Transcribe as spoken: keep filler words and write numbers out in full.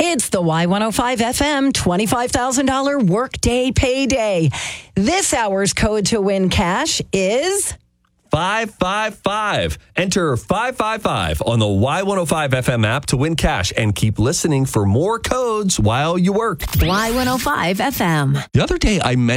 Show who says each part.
Speaker 1: It's the Y one oh five F M twenty-five thousand dollars workday payday. This hour's code to win cash is
Speaker 2: five five five. Enter five five five on the Y one oh five F M app to win cash and keep listening for more codes while you work.
Speaker 1: Y one oh five F M.
Speaker 2: The other day I met